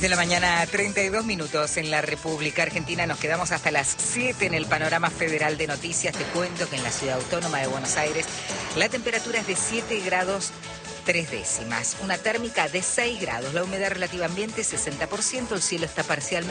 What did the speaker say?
De la mañana, 32 minutos en la República Argentina. Nos quedamos hasta las 7 en el panorama federal de noticias. Te cuento que en la ciudad autónoma de Buenos Aires la temperatura es de 7 grados 3 décimas. Una térmica de 6 grados. La humedad relativa ambiente 60%. El cielo está parcialmente